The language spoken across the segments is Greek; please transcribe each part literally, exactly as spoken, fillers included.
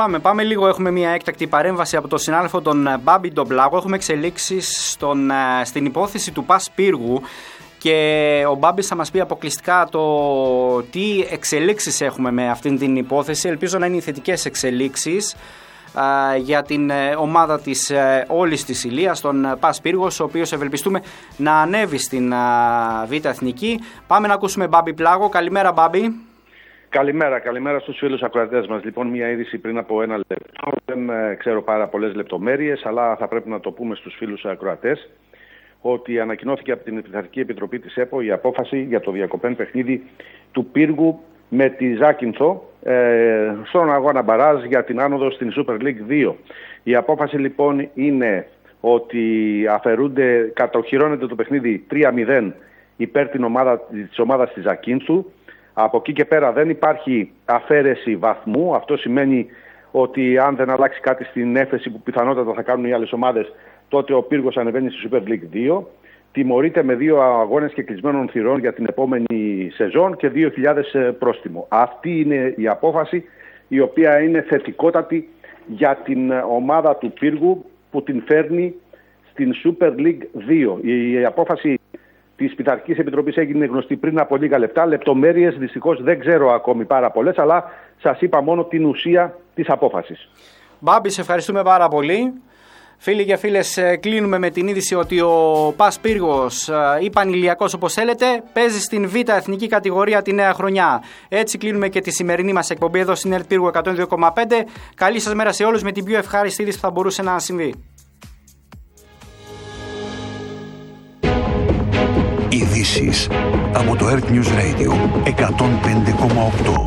Πάμε, πάμε λίγο. Έχουμε μια έκτακτη παρέμβαση από τον συνάδελφο τον Μπάμπη τον Πλάγο. Έχουμε εξελίξεις στον, στην υπόθεση του Πας Πύργου και ο Μπάμπης θα μας πει αποκλειστικά το τι εξελίξεις έχουμε με αυτήν την υπόθεση. Ελπίζω να είναι οι θετικές εξελίξεις για την ομάδα της όλης της Ηλίας, τον Πας Πύργος, ο οποίος ευελπιστούμε να ανέβει στην Β' Εθνική. Πάμε να ακούσουμε Μπάμπη Πλάγο. Καλημέρα Μπάμπη. Καλημέρα, καλημέρα στους φίλους ακροατές μας. Λοιπόν, μια είδηση πριν από ένα λεπτό. Δεν ε, ξέρω πάρα πολλές λεπτομέρειες, αλλά θα πρέπει να το πούμε στους φίλους ακροατές ότι ανακοινώθηκε από την Πειθαρχική Επιτροπή της ΕΠΟ η απόφαση για το διακοπέν παιχνίδι του Πύργου με τη Ζάκυνθο ε, στον αγώνα μπαράζ για την άνοδο στην Super League δύο. Η απόφαση λοιπόν είναι ότι αφαιρούνται, κατοχυρώνεται το παιχνίδι τρία μηδέν υπέρ την ομάδα, της ομάδας της Ζακίνθου. Από εκεί και πέρα δεν υπάρχει αφαίρεση βαθμού. Αυτό σημαίνει ότι αν δεν αλλάξει κάτι στην έφεση που πιθανότατα θα κάνουν οι άλλες ομάδες, τότε ο Πύργος ανεβαίνει στη Super League δύο. Τιμωρείται με δύο αγώνες και κλεισμένων θυρών για την επόμενη σεζόν και δύο χιλιάδες πρόστιμο. Αυτή είναι η απόφαση, η οποία είναι θετικότατη για την ομάδα του Πύργου που την φέρνει στην Super League δύο. Η απόφαση της Πειθαρχικής Επιτροπής έγινε γνωστή πριν από λίγα λεπτά. Λεπτομέρειες δυστυχώς δεν ξέρω ακόμη πάρα πολλές, αλλά σας είπα μόνο την ουσία της απόφασης. Μπάμπη, σε ευχαριστούμε πάρα πολύ. Φίλοι και φίλες, κλείνουμε με την είδηση ότι ο Πας Πύργος ή Πανηλιακός όπως θέλετε παίζει στην Β' Εθνική κατηγορία τη νέα χρονιά. Έτσι κλείνουμε και τη σημερινή μας εκπομπή εδώ στην ΕΡΤ Πύργου εκατόν δύο κόμμα πέντε. Καλή σας μέρα σε όλους με την πιο ευχάριστη είδηση που θα μπορούσε να συμβεί. Ειδήσεις από το ΕΡΤ News Radio εκατόν πέντε κόμμα οκτώ.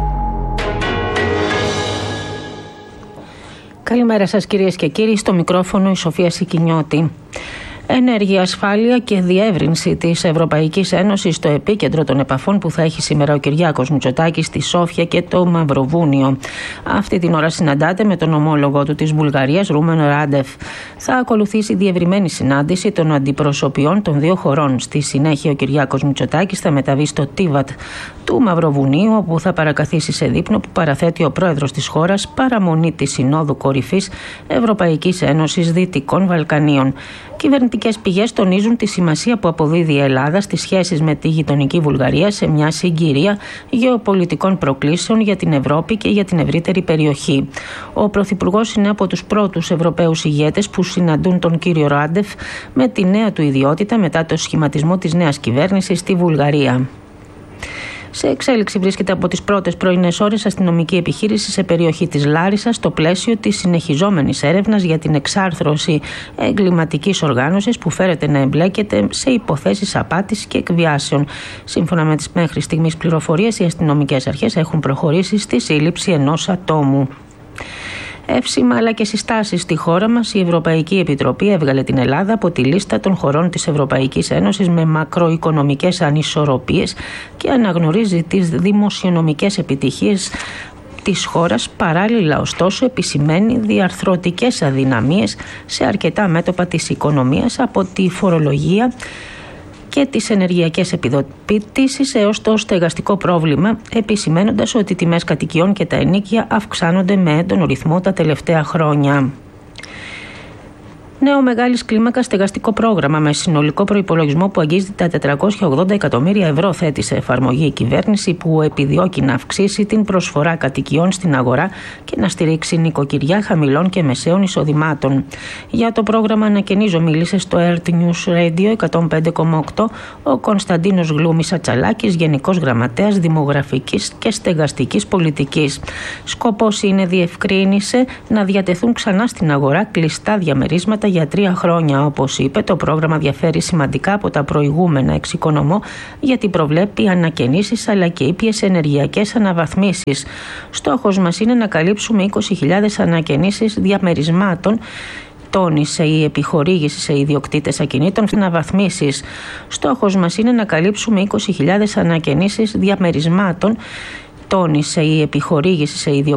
Καλημέρα σας κυρίες και κύριοι, στο μικρόφωνο η Σοφία Σικινιώτη. Ενέργεια, ασφάλεια και διεύρυνση της Ευρωπαϊκής Ένωσης στο επίκεντρο των επαφών που θα έχει σήμερα ο Κυριάκος Μητσοτάκης στη Σόφια και το Μαυροβούνιο. Αυτή την ώρα συναντάται με τον ομόλογο του της Βουλγαρίας, Ρούμεν Ράντεφ. Θα ακολουθήσει διευρυμένη συνάντηση των αντιπροσωπιών των δύο χωρών. Στη συνέχεια, ο Κυριάκος Μητσοτάκης θα μεταβεί στο Τίβατ του Μαυροβουνίου, όπου θα παρακαθίσει σε δείπνο που παραθέτει ο πρόεδρος της χώρας παραμονή της Συνόδου Κορυφής Ευρωπαϊκής Ένωσης Δυτικών Βαλκανίων. Κυβερνητικές πηγές τονίζουν τη σημασία που αποδίδει η Ελλάδα στις σχέσεις με τη γειτονική Βουλγαρία σε μια συγκυρία γεωπολιτικών προκλήσεων για την Ευρώπη και για την ευρύτερη περιοχή. Ο Πρωθυπουργός είναι από τους πρώτους Ευρωπαίους ηγέτες που συναντούν τον κύριο Ράντεφ με τη νέα του ιδιότητα μετά το σχηματισμό της νέας κυβέρνησης στη Βουλγαρία. Σε εξέλιξη βρίσκεται από τις πρώτες πρωινές ώρες αστυνομική επιχείρηση σε περιοχή της Λάρισσας στο πλαίσιο της συνεχιζόμενης έρευνας για την εξάρθρωση εγκληματικής οργάνωσης που φέρεται να εμπλέκεται σε υποθέσεις απάτης και εκβιάσεων. Σύμφωνα με τις μέχρι στιγμής πληροφορίες, οι αστυνομικές αρχές έχουν προχωρήσει στη σύλληψη ενός ατόμου. Εύσημα αλλά και συστάσεις στη χώρα μας, η Ευρωπαϊκή Επιτροπή έβγαλε την Ελλάδα από τη λίστα των χωρών της Ευρωπαϊκής Ένωσης με μακροοικονομικές ανισορροπίες και αναγνωρίζει τις δημοσιονομικές επιτυχίες της χώρας. Παράλληλα, ωστόσο, επισημαίνει διαρθρωτικές αδυναμίες σε αρκετά μέτωπα της οικονομίας, από τη φορολογία και τις ενεργειακές επιδοτήσεις έως το στεγαστικό πρόβλημα, επισημένοντας ότι οι τιμές κατοικιών και τα ενοίκια αυξάνονται με έντονο ρυθμό τα τελευταία χρόνια. Νέο μεγάλης κλίμακας στεγαστικό πρόγραμμα με συνολικό προϋπολογισμό που αγγίζει τα τετρακόσια ογδόντα εκατομμύρια ευρώ θέτει σε εφαρμογή η κυβέρνηση, που επιδιώκει να αυξήσει την προσφορά κατοικιών στην αγορά και να στηρίξει νοικοκυριά χαμηλών και μεσαίων εισοδημάτων. Για το πρόγραμμα Ανακαινίζω μίλησε στο ΕΡΤ News Radio εκατόν πέντε κόμμα οκτώ ο Κωνσταντίνος Γλούμης Ατσαλάκης, Γενικός Γραμματέας Δημογραφικής και Στεγαστικής Πολιτικής. Σκοπός είναι, διευκρίνησε, να διατεθούν ξανά στην αγορά κλειστά διαμερίσματα για τρία χρόνια. Όπως είπε, το πρόγραμμα διαφέρει σημαντικά από τα προηγούμενα, εξοικονομώ, γιατί προβλέπει ανακαινήσεις αλλά και ήπιες ενεργειακές αναβαθμίσεις. Στόχος μας είναι να καλύψουμε είκοσι χιλιάδες ανακαινήσεις διαμερισμάτων, τόνισε η επιχορήγηση σε ιδιοκτήτες ακινήτων στην αναβαθμίσεις. Στόχος μας είναι να καλύψουμε είκοσι χιλιάδες ανακαινήσεις διαμερισμάτων, τόνισε η επιχορήγηση σε ιδιοκτήτες